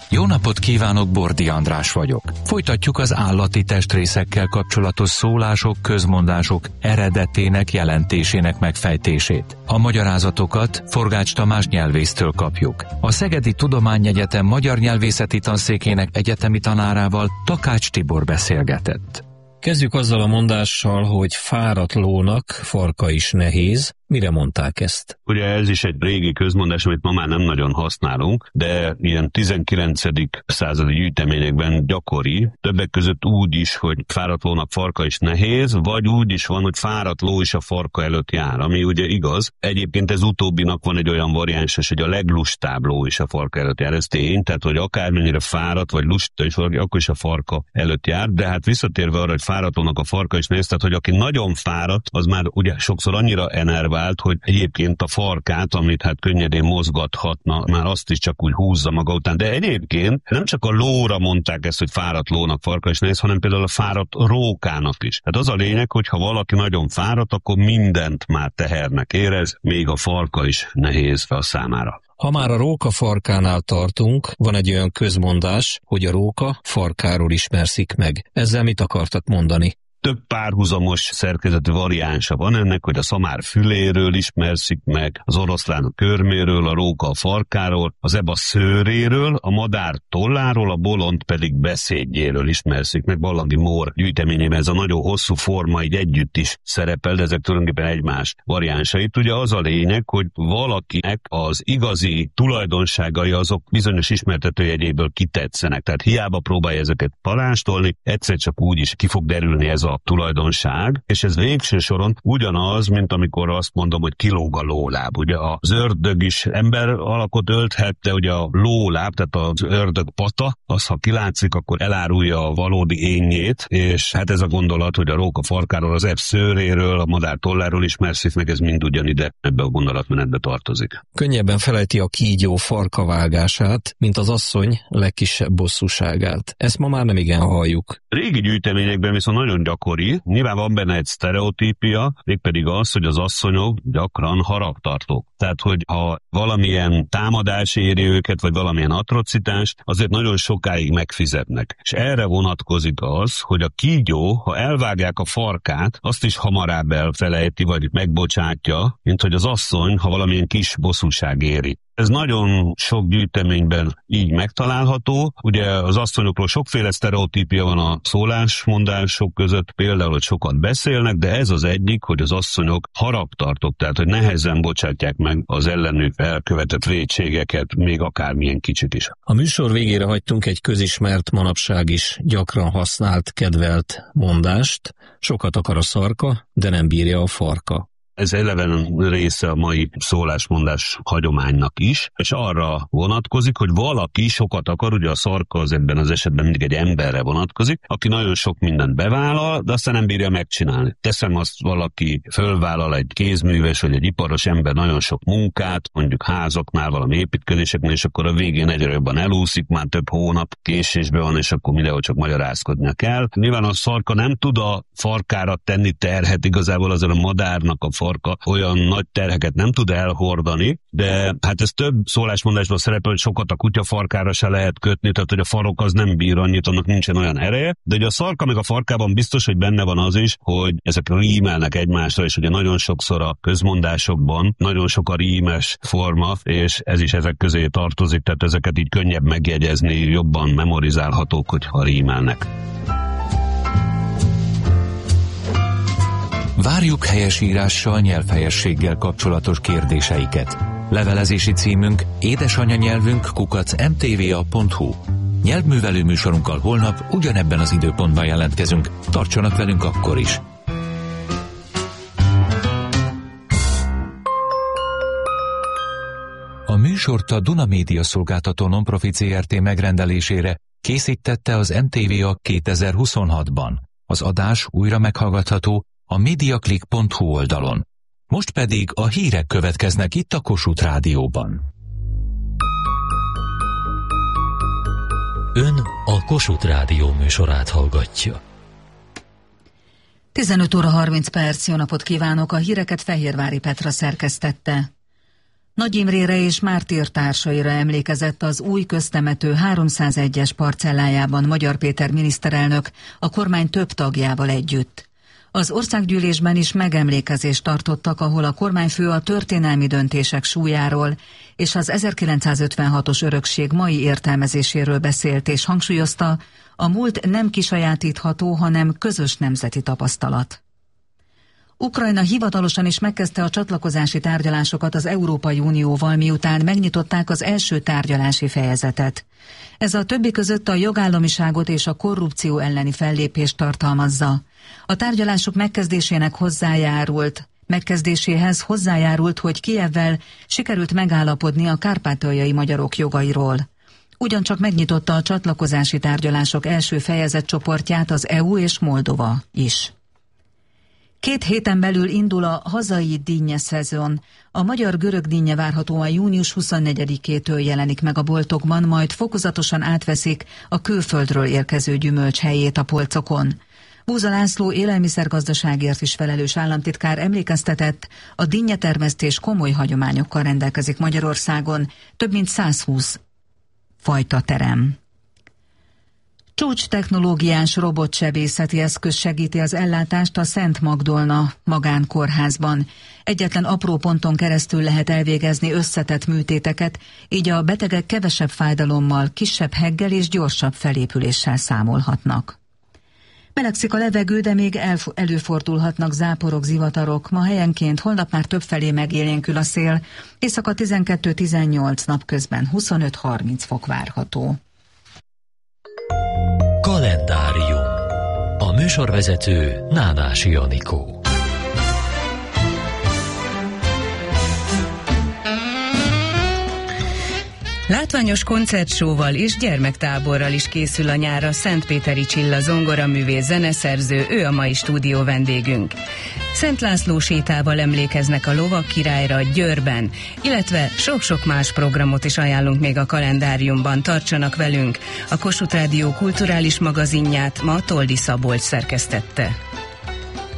Jó napot kívánok, Bordi András vagyok. Folytatjuk az állati testrészekkel kapcsolatos szólások, közmondások eredetének, jelentésének megfejtését. A magyarázatokat Forgács Tamás nyelvésztől kapjuk. A Szegedi Tudományegyetem Magyar Nyelvészeti Tanszékének egyetemi tanárával Takács Tibor beszélgetett. Kezdjük azzal a mondással, hogy fáradt lónak farka is nehéz. Mire mondták ezt? Ugye ez is egy régi közmondás, amit ma már nem nagyon használunk, de ilyen 19. századi gyűjteményekben gyakori, többek között úgy is, hogy fáradt lónak farka is nehéz, vagy úgy is van, hogy fáradt ló is a farka előtt jár, ami ugye igaz. Egyébként ez utóbbinak van egy olyan variáns, hogy a leglustább ló is a farka előtt jár, ez tény, tehát hogy akármennyire fáradt vagy lusta is valaki, akkor is a farka előtt jár, de hát visszatérve arra, hogy fáradt lónak a farka is nehéz, tehát hogy aki nagyon fáradt, az már ugye sokszor annyira enervál, hogy egyébként a farkát, amit hát könnyedén mozgathatna, már azt is csak úgy húzza maga után. De egyébként nem csak a lóra mondták ezt, hogy fáradt lónak farka is nehéz, hanem például a fáradt rókának is. Hát az a lényeg, hogy ha valaki nagyon fáradt, akkor mindent már tehernek érez, még a farka is nehéz a számára. Ha már a róka farkánál tartunk, van egy olyan közmondás, hogy a róka farkáról ismerszik meg. Ezzel mit akartak mondani? Több párhuzamos szerkezetű variánsa van ennek, hogy a szamár füléről ismerszik meg, az oroszlán a körméről, a róka a farkáról, az eba szőréről, a madár tolláról, a bolond pedig beszédjéről ismerszik meg. Ballandy Mór gyűjteményében ez a nagyon hosszú forma így együtt is szerepel, de ezek tulajdonképpen egymás variánsait. Ugye az a lényeg, hogy valakinek az igazi tulajdonságai azok bizonyos ismertetőjegyéből kitetszenek. Tehát hiába próbálja ezeket palástolni, egyszer csak úgy is ki fog derülni ez a tulajdonság, és ez végső soron ugyanaz, mint amikor azt mondom, hogy kilóg a lóláb. Ugye az ördög is ember alakot ölthet, de ugye a lóláb, tehát az ördög pata, az ha kilátszik, akkor elárulja a valódi énjét, és hát ez a gondolat, hogy a róka farkáról, az ebb szőréről, a madár tolláról ismerszik meg, ez mind ugyanide ebbe a gondolatmenetbe tartozik. Könnyebben felejti a kígyó farkavágását, mint az asszony legkisebb bosszúságát. Ezt ma már nem igen halljuk. Régi gyűjteményekben viszont nagyon gyakori, nyilván van benne egy sztereotípia, mégpedig az, hogy az asszonyok gyakran haragtartók. Tehát, hogy ha valamilyen támadás éri őket, vagy valamilyen atrocitás, azért nagyon sokáig megfizetnek. És erre vonatkozik az, hogy a kígyó, ha elvágják a farkát, azt is hamarabb elfelejti, vagy megbocsátja, mint hogy az asszony, ha valamilyen kis bosszúság éri. Ez nagyon sok gyűjteményben így megtalálható. Ugye az asszonyokról sokféle sztereotípia van a szólásmondások között, például, hogy sokat beszélnek, de ez az egyik, hogy az asszonyok haragtartók, tehát hogy nehezen bocsátják meg az ellenük elkövetett vétségeket, még akármilyen kicsit is. A műsor végére hagytunk egy közismert, manapság is gyakran használt, kedvelt mondást. Sokat akar a szarka, de nem bírja a farka. Ez eleven része a mai szólásmondás hagyománynak is, és arra vonatkozik, hogy valaki sokat akar, ugye a szarka az ebben az esetben mindig egy emberre vonatkozik, aki nagyon sok mindent bevállal, de aztán nem bírja megcsinálni. Teszem azt, valaki fölvállal, egy kézműves vagy egy iparos ember nagyon sok munkát, mondjuk házaknál, valami építkezéseknél, és akkor a végén egyre jobban elúszik, már több hónap késésben van, és akkor mindenhol csak magyarázkodnia kell. Nyilván a szarka nem tud a farkára tenni terhet, igazából azért a madárnak a farka olyan nagy terheket nem tud elhordani, de hát ez több szólásmondásban szerepel, hogy sokat a kutya farkára se lehet kötni, tehát hogy a farok az nem bír annyit, annak nincsen olyan ereje, de ugye a szarka meg a farkában biztos, hogy benne van az is, hogy ezek rímelnek egymásra, és ugye nagyon sokszor a közmondásokban nagyon sok a rímes forma, és ez is ezek közé tartozik, tehát ezeket így könnyebb megjegyezni, jobban memorizálhatók, hogyha rímelnek. Várjuk helyesírással, nyelvhelyességgel kapcsolatos kérdéseiket. Levelezési címünk édesanyanyelvünk@mtva.hu. Nyelvművelő műsorunkkal holnap ugyanebben az időpontban jelentkezünk. Tartsanak velünk akkor is! A műsort a Duna Média Szolgáltató Nonprofit Zrt. Megrendelésére készítette az MTVA 2026-ban. Az adás újra meghallgatható a mediaclick.hu oldalon. Most pedig a hírek következnek itt a Kossuth Rádióban. Ön a Kossuth Rádió műsorát hallgatja. 15 óra 30 perc, jó napot kívánok, a híreket Fehérvári Petra szerkesztette. Nagy Imrére és mártír társaira emlékezett az új köztemető 301-es parcellájában Magyar Péter miniszterelnök a kormány több tagjával együtt. Az országgyűlésben is megemlékezést tartottak, ahol a kormányfő a történelmi döntések súlyáról és az 1956-os örökség mai értelmezéséről beszélt, és hangsúlyozta, a múlt nem kisajátítható, hanem közös nemzeti tapasztalat. Ukrajna hivatalosan is megkezdte a csatlakozási tárgyalásokat az Európai Unióval, miután megnyitották az első tárgyalási fejezetet. Ez a többi között a jogállamiságot és a korrupció elleni fellépést tartalmazza. A tárgyalások megkezdéséhez hozzájárult, hogy Kijevvel sikerült megállapodni a kárpátaljai magyarok jogairól. Ugyancsak megnyitotta a csatlakozási tárgyalások első fejezetcsoportját az EU és Moldova is. 2 héten belül indul a hazai dinnye szezon. A magyar görög dinnye várhatóan június 24-től jelenik meg a boltokban, majd fokozatosan átveszik a külföldről érkező gyümölcs helyét a polcokon. Búza László élelmiszergazdaságért is felelős államtitkár emlékeztetett, a dinnyetermesztés komoly hagyományokkal rendelkezik Magyarországon, több mint 120 fajta terem. Csúcs-technológiás robotsebészeti eszköz segíti az ellátást a Szent Magdolna magánkórházban. Egyetlen apró ponton keresztül lehet elvégezni összetett műtéteket, így a betegek kevesebb fájdalommal, kisebb heggel és gyorsabb felépüléssel számolhatnak. Melegszik a levegő, de még előfordulhatnak záporok, zivatarok. Ma helyenként, holnap már többfelé megélénkül a szél. Éjszaka 12-18, napközben 25-30 fok várható. Kalendárium. A műsorvezető Nánási Anikó. Látványos koncertsóval és gyermektáborral is készül a nyára Szentpéteri Csilla zongoraművész, zeneszerző, ő a mai stúdió vendégünk. Szent László sétával emlékeznek a lovak királyra Győrben, illetve sok-sok más programot is ajánlunk még a kalendáriumban, tartsanak velünk. A Kossuth Rádió kulturális magazinját ma Toldi Szabolcs szerkesztette.